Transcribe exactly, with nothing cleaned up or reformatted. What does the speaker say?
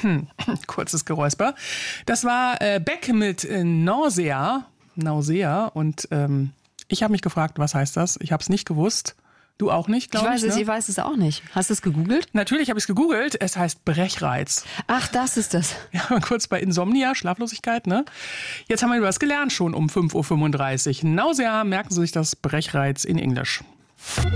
Kurzes Geräusper. Das war äh, Beck mit äh, Nausea. Nausea. Und ähm, ich habe mich gefragt, was heißt das? Ich habe es nicht gewusst. Du auch nicht, glaube ich. Ich weiß es, ne? ich weiß es auch nicht. Hast du es gegoogelt? Natürlich habe ich es gegoogelt. Es heißt Brechreiz. Ach, das ist das. Ja, kurz bei Insomnia, Schlaflosigkeit, ne? Jetzt haben wir was gelernt schon um fünf Uhr fünfunddreißig. Nausea, merken Sie sich das, Brechreiz in Englisch.